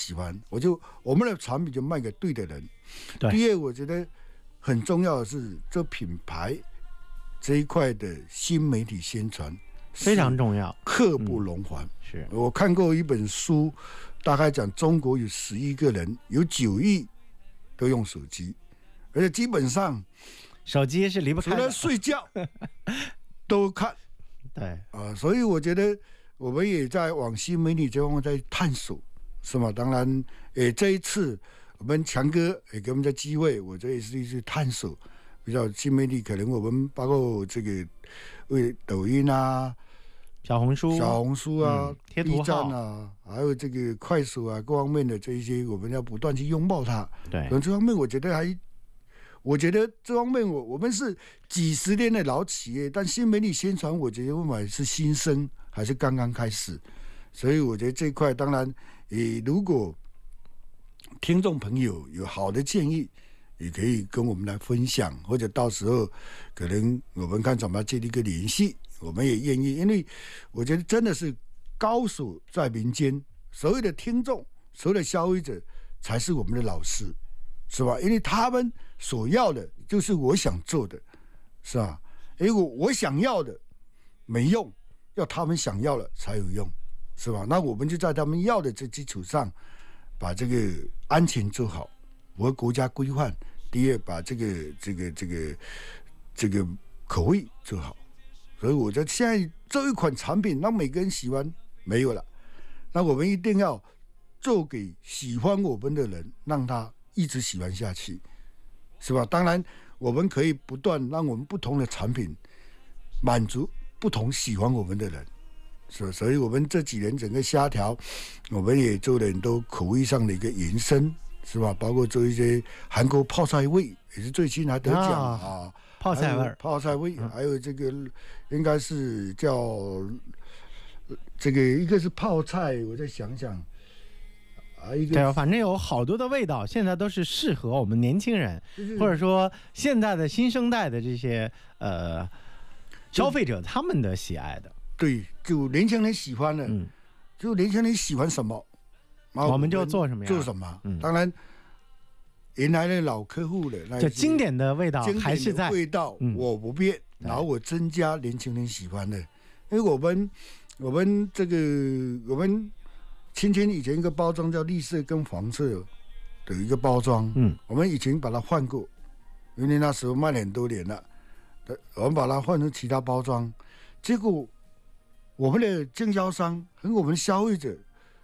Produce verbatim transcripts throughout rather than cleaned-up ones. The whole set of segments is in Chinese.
喜欢，我就我们的产品就卖给对的人。 对。 第二，我觉得很重要的是这品牌这一块的新媒体宣传非常重要， 刻不容缓。嗯、 是我看过一本书，大概讲中国有十亿个人，有九亿都用手机，而且基本上手机是离不开的， 除了睡觉都看。 对啊、呃，所以我觉得我们也在往新媒体这方面在探索，是吗？当然，诶，这一次我们强哥也给我们的机会，我这也是一次探索，比较新媒体，可能我们包括这个为抖音啊、 小红书、 小红书啊、 贴图 B 站啊，还有这个快手啊，各方面的这一些，我们要不断去拥抱它。 对， 这方面我觉得还。我觉得这方面我我们是几十年的老企业，但新媒体宣传，我觉得不管是新生还是刚刚开始，所以我觉得这一块当然，诶，如果听众朋友有好的建议，也可以跟我们来分享，或者到时候可能我们看怎么建立一个联系，我们也愿意，因为我觉得真的是高手在民间，所有的听众、所有的消费者才是我们的老师。是吧？因为他们所要的就是我想做的，是吧？如果我想要的没用，要他们想要了才有用，是吧？那我们就在他们要的这基础上，把这个安全做好，符合国家规范。第二，把这个这个这个这个口味做好。所以我觉得现在这一款产品，让每个人喜欢没有了，那我们一定要做给喜欢我们的人，让他一直喜欢下去，是吧？当然，我们可以不断让我们不同的产品满足不同喜欢我们的人，是吧？所以我们这几年整个虾条，我们也做了很多口味上的一个延伸，是吧？包括做一些韩国泡菜味，也是最近还得奖 啊, 啊， 泡菜味， 泡菜味，嗯、还有这个应该是叫这个一个是泡菜，我再想想。 对，反正有好多的味道，现在都是适合我们年轻人，或者说现在的新生代的这些呃消费者他们的喜爱的。 对，就年轻人喜欢的，嗯，就年轻人喜欢什么， 我们就做什么样， 做什么。嗯、当然，原来的老客户的那就经典的味道还是在， 味道我不变，嗯、然后我增加年轻人喜欢的，因为我们我们这个我们。青青以前一个包装叫绿色跟黄色的一个包装，嗯，我们以前把它换过，因为那时候卖了很多年了，我们把它换成其他包装，结果我们的经销商和我们消费者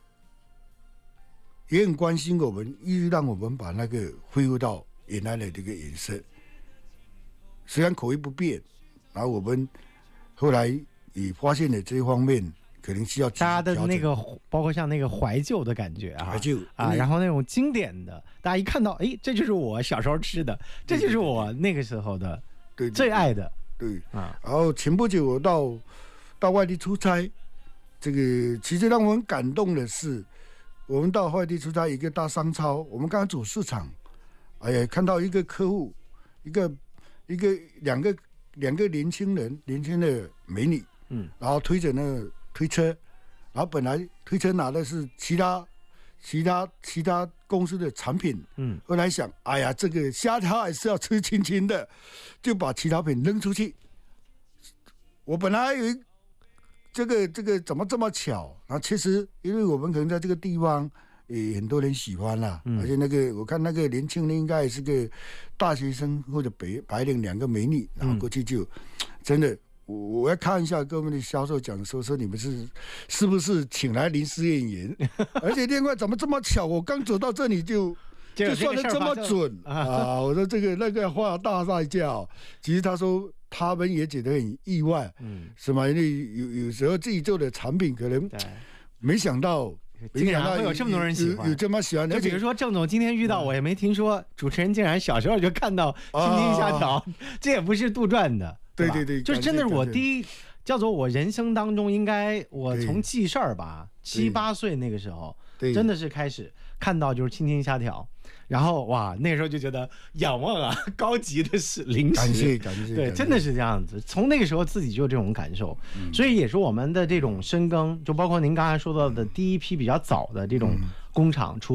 也很关心我们，一直让我们把那个恢复到原来的这个颜色，虽然口味不变，然后我们后来也发现了这一方面。可能需要大家的那个，包括像那个怀旧的感觉啊， 怀旧啊，然后那种经典的，大家一看到，哎，这就是我小时候吃的，这就是我那个时候的最爱的， 对, 对, 对啊。然后前不久我到到外地出差，这个其实让我们感动的是，我们到外地出差一个大商超，我们刚刚走市场，哎呀，看到一个客户，一个一个两个两个年轻人，年轻的美女，嗯，然后推着那个。推车，然后本来推车拿的是其他、其他、其他公司的产品，嗯，后来想，哎呀，这个虾条还是要吃青青的，就把其他品扔出去。我本来以为这个这个怎么这么巧？然后其实因为我们可能在这个地方也很多人喜欢啦，嗯、而且那个我看那个年轻人应该也是个大学生或者白白领两个美女，然后过去就、嗯、真的。我我要看一下各位的销售讲说说你们是是不是请来临时演员，而且另外怎么这么巧，我刚走到这里就就算得这么准啊！我说这个那个花大代价，其实他说他们也觉得很意外，嗯，是吗？因为有有时候自己做的产品可能没想到。 竟然会有这么多人喜欢， 有, 有这么喜欢。 就比如说郑总今天遇到我也没听说，主持人竟然小时候就看到青青虾条，哦、这也不是杜撰的。 对对对， 就是真的是我第一，叫做我人生当中应该我从记事儿吧，七八岁那个时候，真的是开始看到就是青青虾条，然后哇，那个时候就觉得仰望啊，高级的是零食， 感谢感谢， 对，真的是这样子。从那个时候自己就有这种感受，嗯、所以也是我们的这种深耕，就包括您刚才说到的第一批比较早的这种工厂出。